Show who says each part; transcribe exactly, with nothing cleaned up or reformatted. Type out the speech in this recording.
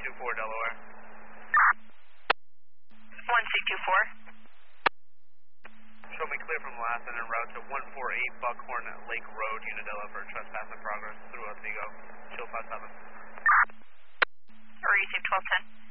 Speaker 1: two four Delaware.
Speaker 2: one C two four.
Speaker 1: Show me clear from last and en route to one four eight Buckhorn Lake Road, Unadilla for trespass in progress through Otsego. Show five seven.
Speaker 2: Receive twelve ten.